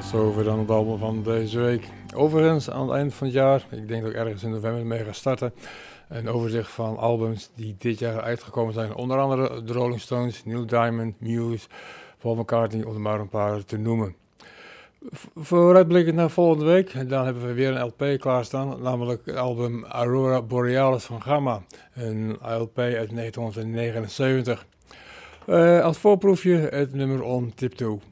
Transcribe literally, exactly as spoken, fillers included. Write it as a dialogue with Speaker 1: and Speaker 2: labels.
Speaker 1: Tot zover dan het album van deze week. Overigens, aan het eind van het jaar, ik denk dat ik ergens in november mee ga starten, een overzicht van albums die dit jaar uitgekomen zijn. Onder andere de Rolling Stones, Neil Diamond, Muse, Paul McCartney, om er maar een paar te noemen. Vooruitblikkend naar volgende week, dan hebben we weer een L P klaarstaan, namelijk het album Aurora Borealis van Gamma, een L P uit negentien negenenzeventig. Uh, als voorproefje het nummer On Tiptoe.